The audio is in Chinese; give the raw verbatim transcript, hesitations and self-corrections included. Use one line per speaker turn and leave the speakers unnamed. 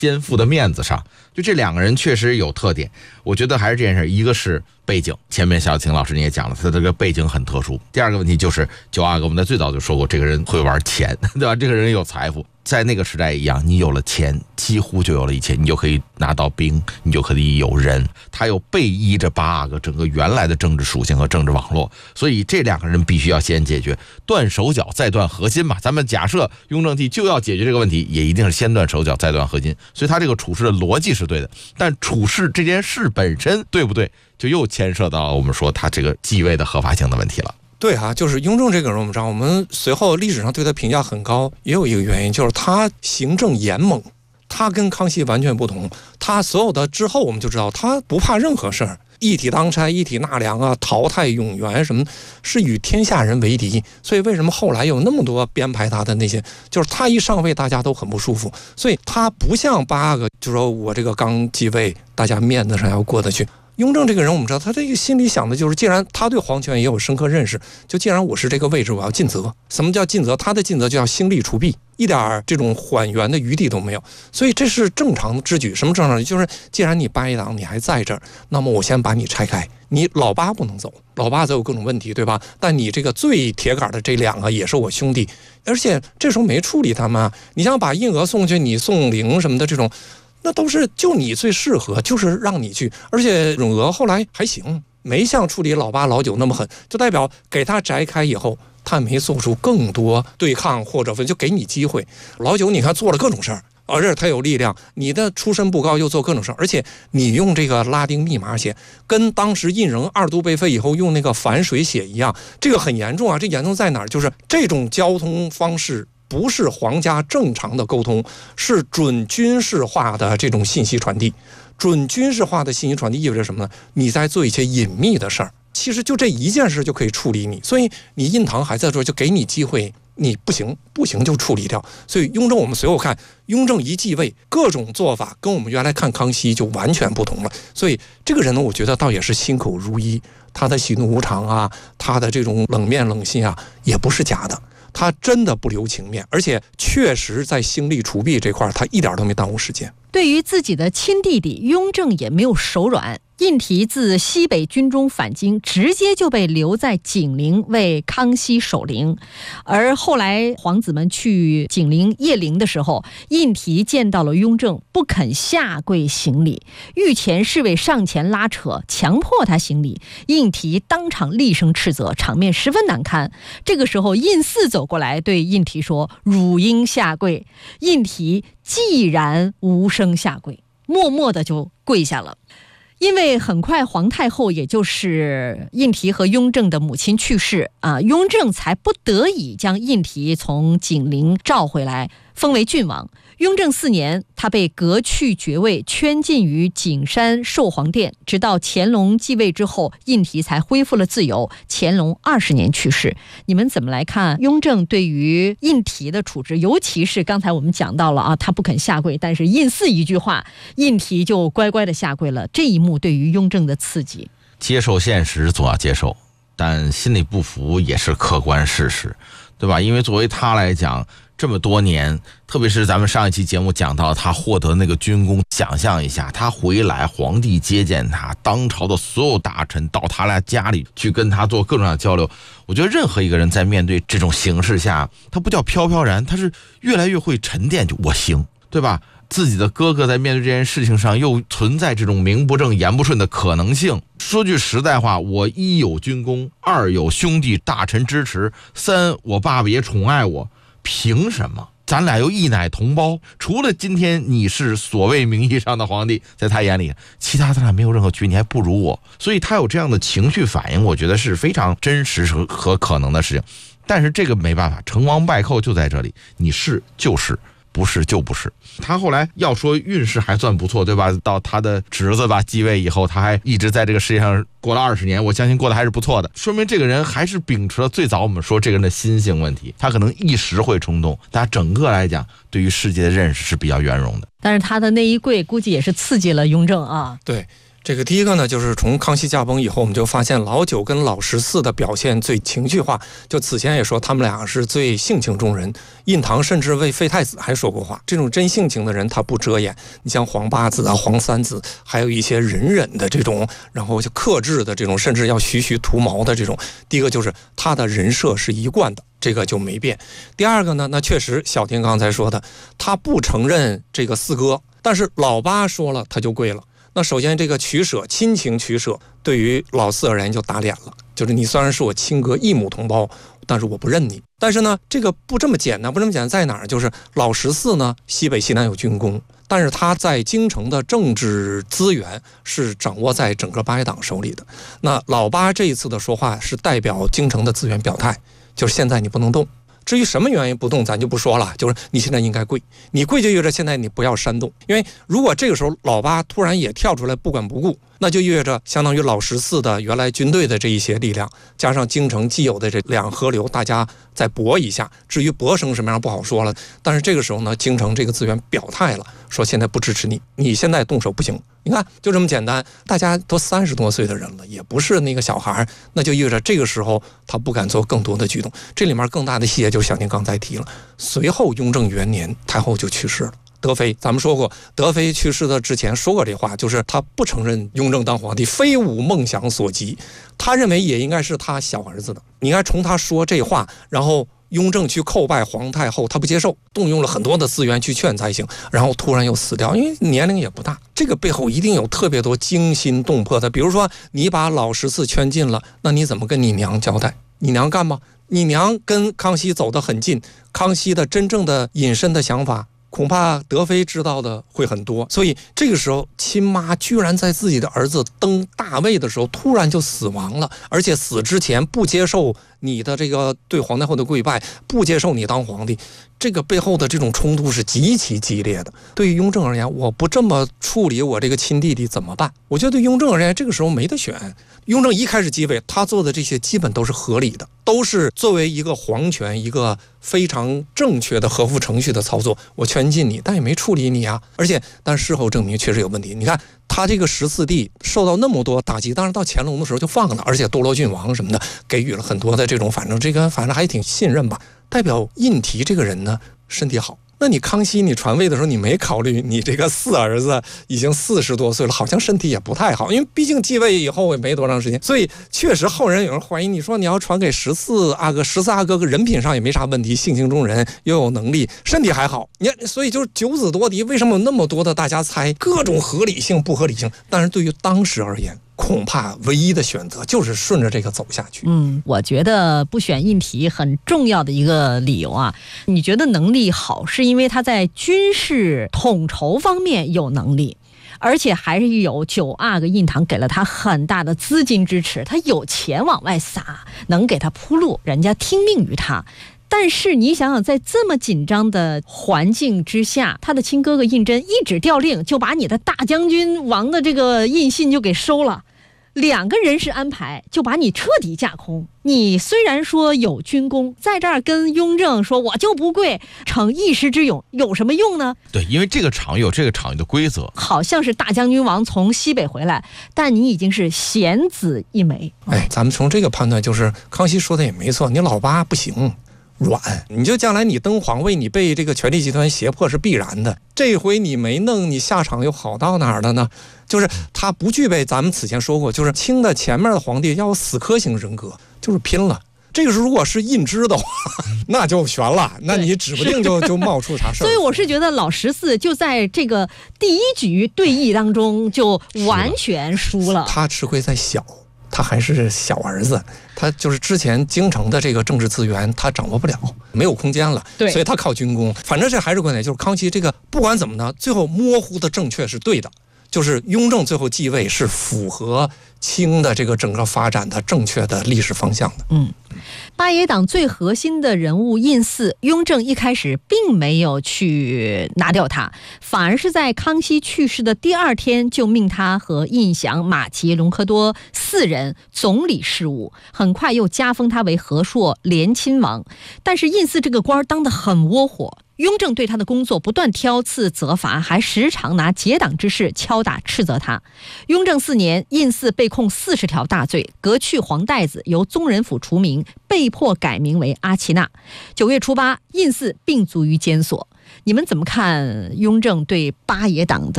肩负的面子上。就这两个人确实有特点，我觉得还是这件事，一个是背景，前面小晴老师你也讲了，他这个背景很特殊。第二个问题就是九阿哥，我们在最早就说过，这个人会玩钱，对吧？这个人有财富，在那个时代一样，你有了钱，几乎就有了一切，你就可以拿到兵，你就可以有人。他又背依着八阿哥整个原来的政治属性和政治网络，所以这两个人必须要先解决，断手脚再断核心嘛。咱们假设雍正帝就要解决这个问题，也一定是先断手脚再断核心，所以他这个处事的逻辑是对的，但处事这件事本身对不对，就又牵涉到我们说他这个继位的合法性的问题了。
对啊，就是雍正这个人，我们知道，我们随后历史上对他评价很高，也有一个原因，就是他行政严猛，他跟康熙完全不同。他所有的之后，我们就知道他不怕任何事儿，一体当差、一体纳粮啊，淘汰永元什么，是与天下人为敌。所以为什么后来有那么多编排他的那些，就是他一上位，大家都很不舒服。所以他不像八个，就说我这个刚继位，大家面子上要过得去。雍正这个人，我们知道他这个心里想的就是，既然他对皇权也有深刻认识，就既然我是这个位置，我要尽责。什么叫尽责？他的尽责就要兴利除弊，一点这种缓元的余地都没有。所以这是正常之举。什么正常之举？就是既然你八一党你还在这儿，那么我先把你拆开。你老八不能走，老八则有各种问题，对吧？但你这个最铁杆的这两个也是我兄弟，而且这时候没处理他们啊。你像把胤禔送去，你宋陵什么的这种。那都是就你最适合，就是让你去。而且永娥后来还行，没像处理老八老九那么狠，就代表给他摘开以后，他没做出更多对抗或者就给你机会。老九你看做了各种事儿，而且他有力量，你的出身不高又做各种事儿，而且你用这个拉丁密码写，跟当时胤禛二度被废以后用那个反水写一样，这个很严重啊。这严重在哪儿？就是这种交通方式不是皇家正常的沟通，是准军事化的这种信息传递。准军事化的信息传递意味着什么呢？你在做一些隐秘的事儿，其实就这一件事就可以处理你。所以你胤堂还在做，就给你机会，你不行不行就处理掉。所以雍正我们随后看，雍正一继位，各种做法跟我们原来看康熙就完全不同了。所以这个人呢，我觉得倒也是心口如一，他的喜怒无常啊，他的这种冷面冷心啊，也不是假的。他真的不留情面，而且确实在兴利除弊这块他一点都没耽误时间。
对于自己的亲弟弟，雍正也没有手软。胤禔自西北军中返京，直接就被留在景陵为康熙守陵。而后来皇子们去景陵谒陵的时候，胤禔见到了雍正，不肯下跪行礼，御前侍卫上前拉扯，强迫他行礼。胤禔当场厉声斥责，场面十分难堪。这个时候胤祀走过来对胤禔说：“汝应下跪。”胤禔既然无声下跪，默默的就跪下了。因为很快皇太后也就是胤禔和雍正的母亲去世啊，雍正才不得已将胤禔从景陵召回来，封为郡王。雍正四年，他被革去爵位，圈禁于景山寿皇殿，直到乾隆继位之后，胤禔才恢复了自由。乾隆二十年去世。你们怎么来看雍正对于胤禔的处置？尤其是刚才我们讲到了啊，他不肯下跪，但是胤祀一句话，胤禔就乖乖的下跪了。这一幕对于雍正的刺激，
接受现实总要接受，但心里不服也是客观事实，对吧？因为作为他来讲，这么多年，特别是咱们上一期节目讲到他获得那个军功，想象一下，他回来，皇帝接见他，当朝的所有大臣到他俩家里去跟他做各种各样的交流。我觉得任何一个人在面对这种形势下，他不叫飘飘然，他是越来越会沉淀，就我行，对吧？自己的哥哥在面对这件事情上又存在这种名不正言不顺的可能性。说句实在话，我一有军功，二有兄弟大臣支持，三我爸爸也宠爱我，凭什么？咱俩又一奶同胞，除了今天你是所谓名义上的皇帝，在他眼里其他咱俩没有任何区别，你还不如我。所以他有这样的情绪反应，我觉得是非常真实和可能的事情。但是这个没办法，成王败寇就在这里，你是就是不是就不是。他后来要说运势还算不错，对吧？到他的侄子吧继位以后，他还一直在这个世界上过了二十年，我相信过得还是不错的，说明这个人还是秉持了最早我们说这个人的心性问题。他可能一时会冲动，但整个来讲对于世界的认识是比较圆融的。
但是他的那一跪估计也是刺激了雍正啊。
对， 这个第一个呢，就是从康熙驾崩以后，我们就发现老九跟老十四的表现最情绪化。就此前也说他们俩是最性情中人，胤堂甚至为废太子还说过话。这种真性情的人他不遮掩，你像皇八子啊、皇三子，还有一些忍忍的这种，然后就克制的这种，甚至要徐徐图谋的这种。第一个就是他的人设是一贯的，这个就没变。第二个呢，那确实小婷刚才说的，他不承认这个四哥，但是老八说了他就跪了。那首先这个取舍，亲情取舍，对于老四而言就打脸了，就是你虽然是我亲哥异母同胞，但是我不认你。但是呢，这个不这么简单，不这么简单在哪儿？就是老十四呢，西北西南有军功，但是他在京城的政治资源是掌握在整个八一党手里的。那老八这一次的说话是代表京城的资源表态，就是现在你不能动。至于什么原因不动咱就不说了，就是你现在应该跪，你跪就意味着现在你不要煽动。因为如果这个时候老八突然也跳出来不管不顾，那就意味着相当于老十四的原来军队的这一些力量，加上京城既有的这两河流，大家再搏一下。至于搏成什么样不好说了，但是这个时候呢，京城这个资源表态了，说现在不支持你，你现在动手不行。你看就这么简单，大家都三十多岁的人了，也不是那个小孩，那就意味着这个时候他不敢做更多的举动。这里面更大的细节就是小宁刚才提了，随后雍正元年太后就去世了。德妃，咱们说过，德妃去世的之前说过这话，就是他不承认雍正当皇帝非吾梦想所及，他认为也应该是他小儿子的。你看从他说这话，然后雍正去叩拜皇太后，他不接受，动用了很多的资源去劝才行，然后突然又死掉，因为年龄也不大。这个背后一定有特别多惊心动魄的，比如说你把老十四圈禁了，那你怎么跟你娘交代？你娘干吗？你娘跟康熙走得很近，康熙的真正的隐身的想法恐怕德妃知道的会很多，所以这个时候亲妈居然在自己的儿子登大位的时候突然就死亡了，而且死之前不接受你的这个对皇太后的跪拜，不接受你当皇帝，这个背后的这种冲突是极其激烈的。对于雍正而言，我不这么处理我这个亲弟弟怎么办？我觉得对雍正而言，这个时候没得选。雍正一开始继位，他做的这些基本都是合理的，都是作为一个皇权一个非常正确的合乎程序的操作。我圈禁你，但也没处理你啊。而且，但事后证明确实有问题。你看他这个十四弟受到那么多打击，当然到乾隆的时候就放了，而且多罗郡王什么的给予了很多的这种，反正这个反正还挺信任吧。代表胤禔这个人呢，身体好。那你康熙你传位的时候，你没考虑你这个四儿子已经四十多岁了，好像身体也不太好，因为毕竟继位以后也没多长时间，所以确实后人有人怀疑，你说你要传给十四阿哥，十四阿哥人品上也没啥问题，性情中人又有能力，身体还好，你看，所以就是九子夺嫡，为什么有那么多的大家猜各种合理性不合理性？但是对于当时而言，恐怕唯一的选择就是顺着这个走下去。
嗯，我觉得不选胤禔很重要的一个理由啊，你觉得能力好，是因为他在军事统筹方面有能力，而且还是有九阿哥胤堂给了他很大的资金支持，他有钱往外撒，能给他铺路，人家听命于他。但是你想想，在这么紧张的环境之下，他的亲哥哥胤禛一纸调令就把你的大将军王的这个印信就给收了，两个人事安排就把你彻底架空。你虽然说有军功，在这儿跟雍正说我就不跪，逞一时之勇有什么用呢？
对，因为这个场有这个场的规则，
好像是大将军王从西北回来，但你已经是贤子一枚。
哎，咱们从这个判断，就是康熙说的也没错，你老八不行，软，你就将来你登皇位，你被这个权力集团胁迫是必然的。这回你没弄，你下场又好到哪儿了呢？就是他不具备，咱们此前说过，就是清的前面的皇帝要有死磕型人格，就是拼了。这个是如果是胤禛的话，那就悬了，那你指不定就就冒出啥事儿。
所以我是觉得老十四就在这个第一局对弈当中就完全输了。
他吃亏在小。他还是小儿子，他就是之前京城的这个政治资源他掌握不了，没有空间了，
对，
所以他靠军功。反正这还是观点，就是康熙这个不管怎么呢，最后模糊的正确是对的，就是雍正最后继位是符合清的这个整个发展的正确的历史方向的。
嗯，八爷党最核心的人物胤祀，雍正一开始并没有去拿掉他，反而是在康熙去世的第二天就命他和胤祥、马齐、隆科多四人总理事务，很快又加封他为和硕连亲王。但是胤祀这个官当得很窝火， 雍正对他的工作不断挑刺责罚，还时常拿结党之事敲打斥责他。雍正四年，胤祀被控四十条大罪，革去黄带子，由宗人府除名，被迫改名为阿耆那。九月初八，胤祀病卒于监所。你们怎么看雍正对八野党的